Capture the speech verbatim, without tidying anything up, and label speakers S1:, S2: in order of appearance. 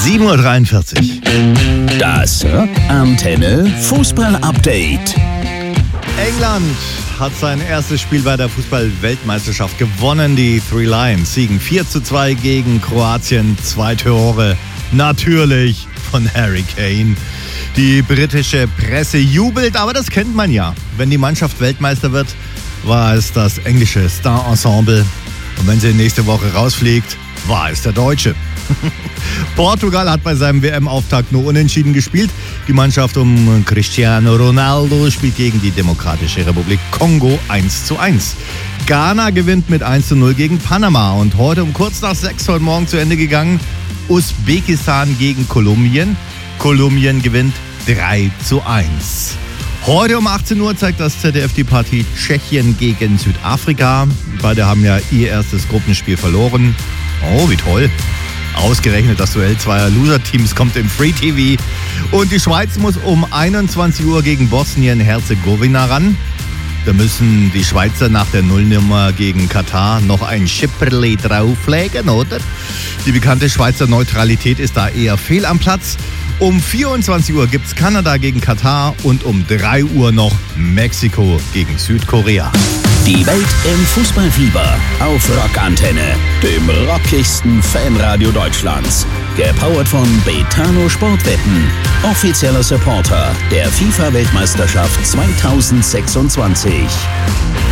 S1: sieben Uhr dreiundvierzig.
S2: Das Rockantenne Fußball-Update.
S1: England hat sein erstes Spiel bei der Fußball-Weltmeisterschaft gewonnen. Die Three Lions siegen vier zu zwei gegen Kroatien. Zwei Tore, natürlich von Harry Kane. Die britische Presse jubelt, aber das kennt man ja. Wenn die Mannschaft Weltmeister wird, war es das englische Star-Ensemble. Und wenn sie nächste Woche rausfliegt, war es der Deutsche. Portugal hat bei seinem W M-Auftakt nur unentschieden gespielt. Die Mannschaft um Cristiano Ronaldo spielt gegen die Demokratische Republik Kongo eins zu eins. Ghana gewinnt mit eins zu null gegen Panama. Und heute um kurz nach sechs heute Morgen zu Ende gegangen, Usbekistan gegen Kolumbien. Kolumbien gewinnt drei zu eins. Heute um achtzehn Uhr zeigt das Z D F die Partie Tschechien gegen Südafrika. Beide haben ja ihr erstes Gruppenspiel verloren. Oh, wie toll. Ausgerechnet das Duell zweier Loser-Teams kommt im Free-T V. Und die Schweiz muss um einundzwanzig Uhr gegen Bosnien-Herzegowina ran. Da müssen die Schweizer nach der Nullnummer gegen Katar noch ein Schipperli drauflegen, oder? Die bekannte Schweizer Neutralität ist da eher fehl am Platz. Um vierundzwanzig Uhr gibt's Kanada gegen Katar und um drei Uhr noch Mexiko gegen Südkorea.
S2: Die Welt im Fußballfieber auf Rockantenne, dem rockigsten Fanradio Deutschlands. Gepowert von Betano Sportwetten, offizieller Supporter der FIFA-Weltmeisterschaft zweitausendsechsundzwanzig.